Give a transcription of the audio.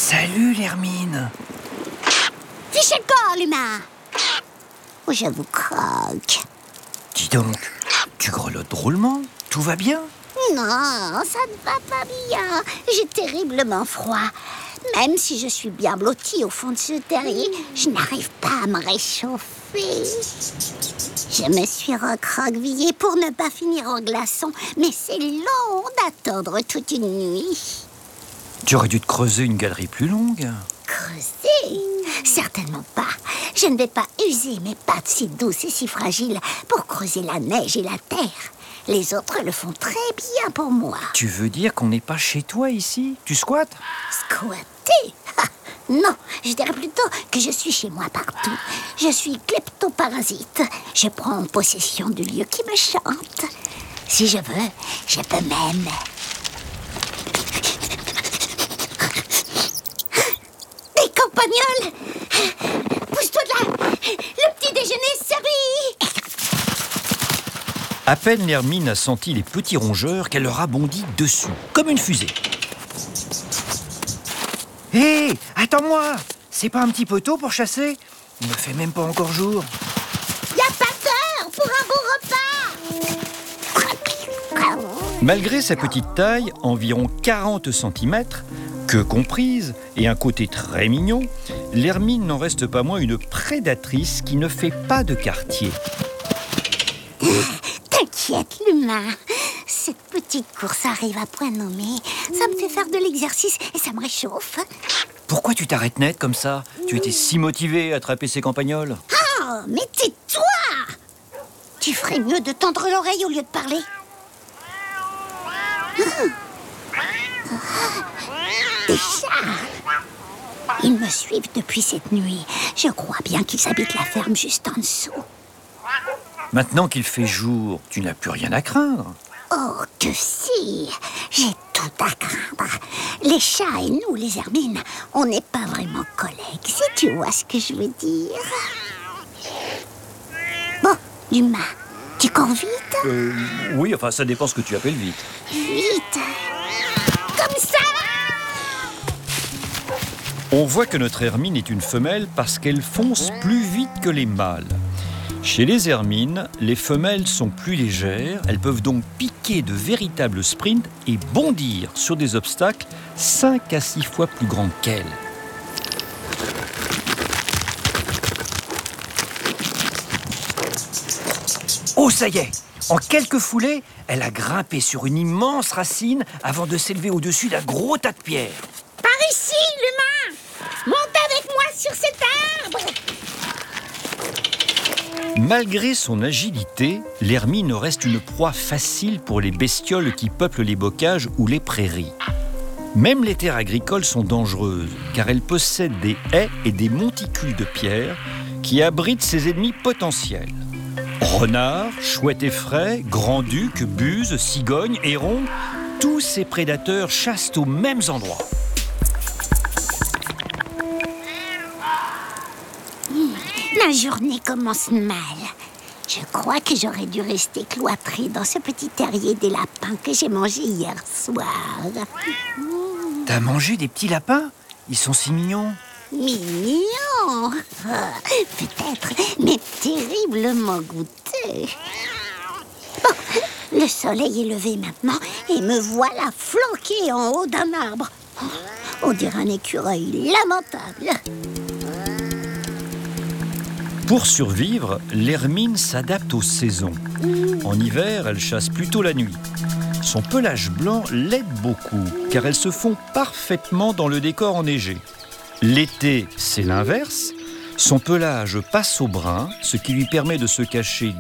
Salut l'Hermine. Fichez le corps, l'humain. Oh, je vous croque. Dis donc, tu grelottes drôlement. Tout va bien? Non, ça ne va pas bien. J'ai terriblement froid. Même si je suis bien blottie au fond de ce terrier, je n'arrive pas à me réchauffer. Je me suis recroquevillée pour ne pas finir en glaçon, mais c'est long d'attendre toute une nuit. Tu aurais dû te creuser une galerie plus longue. Creuser? Certainement pas. Je ne vais pas user mes pattes si douces et si fragiles pour creuser la neige et la terre. Les autres le font très bien pour moi. Tu veux dire qu'on n'est pas chez toi ici? Tu squattes? Squatter? Non, je dirais plutôt que je suis chez moi partout. Je suis kleptoparasite. Je prends possession du lieu qui me chante. Si je veux, je peux même... Des campagnols! Pousse-toi de là! Le petit déjeuner est servi! À peine l'Hermine a senti les petits rongeurs qu'elle leur a bondi dessus, comme une fusée. Hé, attends-moi! C'est pas un petit peu tôt pour chasser? Il ne fait même pas encore jour. Y a pas d'heure pour un beau repas! Malgré sa petite taille, environ 40 cm, queue comprise et un côté très mignon, l'Hermine n'en reste pas moins une prédatrice qui ne fait pas de quartier. T'inquiète, l'humain. Cette petite course arrive à point nommé. Ça me fait faire de l'exercice et ça me réchauffe. Pourquoi tu t'arrêtes net comme ça? Tu étais si motivé à attraper ces campagnols. Oh, mais tais-toi! Tu ferais mieux de tendre l'oreille au lieu de parler. Des chats! Ils me suivent depuis cette nuit. Je crois bien qu'ils habitent la ferme juste en dessous. Maintenant qu'il fait jour, tu n'as plus rien à craindre. Oh, que si! J'ai tout à craindre. Les chats et nous, les hermines, on n'est pas vraiment collègues, si tu vois ce que je veux dire. Bon, l'humain, tu cours vite? Oui, enfin, ça dépend ce que tu appelles vite. Vite! Comme ça! On voit que notre hermine est une femelle parce qu'elle fonce plus vite que les mâles. Chez les hermines, les femelles sont plus légères, elles peuvent donc piquer de véritables sprints et bondir sur des obstacles 5 à 6 fois plus grands qu'elles. Oh, ça y est! En quelques foulées, elle a grimpé sur une immense racine avant de s'élever au-dessus d'un gros tas de pierres. Par ici, l'humain! Monte avec moi sur cet arbre! Malgré son agilité, l'hermine reste une proie facile pour les bestioles qui peuplent les bocages ou les prairies. Même les terres agricoles sont dangereuses, car elles possèdent des haies et des monticules de pierre qui abritent ses ennemis potentiels. Renards, chouettes effraies, grands-ducs, buses, cigognes, hérons, tous ces prédateurs chassent aux mêmes endroits. Ma journée commence mal. Je crois que j'aurais dû rester cloîtrée dans ce petit terrier des lapins que j'ai mangé hier soir. T'as mangé des petits lapins? Ils sont si mignons. Mignon! Peut-être, mais terriblement goûteux. Bon, le soleil est levé maintenant et me voilà flanquée en haut d'un arbre. On dirait un écureuil lamentable. Pour survivre, l'hermine s'adapte aux saisons. En hiver, elle chasse plutôt la nuit. Son pelage blanc l'aide beaucoup, car elle se fond parfaitement dans le décor enneigé. L'été, c'est l'inverse. Son pelage passe au brun, ce qui lui permet de se cacher